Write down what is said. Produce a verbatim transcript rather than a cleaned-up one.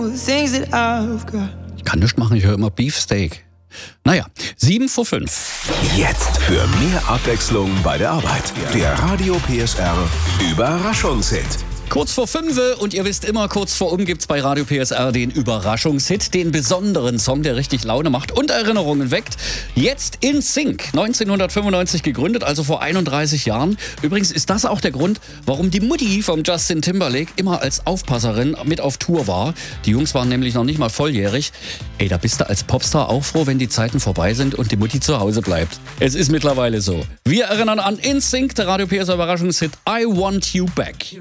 Ich kann nichts machen, ich höre immer Beefsteak. Naja, sieben vor fünf. Jetzt für mehr Abwechslung bei der Arbeit. Der Radio P S R Überraschungshit. Kurz vor fünf und ihr wisst immer, kurz vor um gibt's bei Radio P S R den Überraschungshit, den besonderen Song, der richtig Laune macht und Erinnerungen weckt. Jetzt in Sync, neunzehnhundertfünfundneunzig gegründet, also vor einunddreißig Jahren. Übrigens ist das auch der Grund, warum die Mutti vom Justin Timberlake immer als Aufpasserin mit auf Tour war. Die Jungs waren nämlich noch nicht mal volljährig. Ey, da bist du als Popstar auch froh, wenn die Zeiten vorbei sind und die Mutti zu Hause bleibt. Es ist mittlerweile so. Wir erinnern an In Sync, der Radio P S R Überraschungshit I Want You Back.